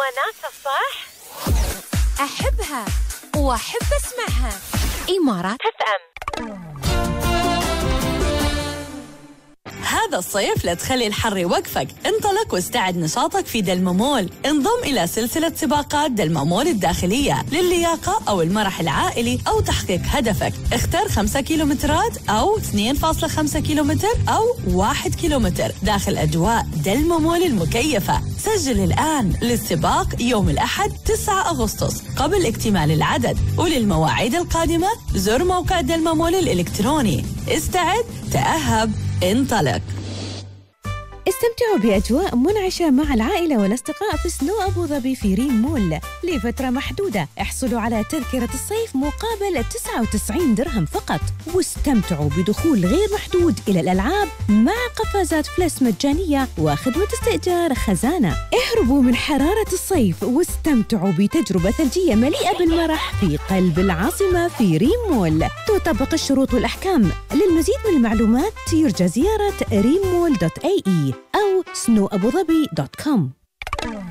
وناسة صح؟ أحبها وأحب أسمعها. إمارات FM. هذا الصيف لا تخلي الحر يوقفك، انطلق واستعد نشاطك في دلممول. انضم إلى سلسلة سباقات دلممول الداخلية للياقة أو المرح العائلي أو تحقيق هدفك. اختر 5 كيلومترات أو 2.5 كيلومتر أو 1 كيلومتر داخل أجواء دلممول المكيفة. سجل الآن للسباق يوم الأحد 9 أغسطس قبل اكتمال العدد، وللمواعيد القادمة زر موقع دلممول الإلكتروني. استعد، تأهب، انطلق. استمتعوا بأجواء منعشة مع العائلة والأصدقاء في سنو أبو ظبي في ريم مول لفترة محدودة. احصلوا على تذكرة الصيف مقابل 99 درهم فقط، واستمتعوا بدخول غير محدود إلى الألعاب مع قفازات فلس مجانية وخدمة استئجار خزانة. اهربوا من حرارة الصيف واستمتعوا بتجربة ثلجية مليئة بالمرح في قلب العاصمة في ريم مول. تطبق الشروط والأحكام. للمزيد من المعلومات يرجى زيارة rimmall.ae أو snowabudhabi.com.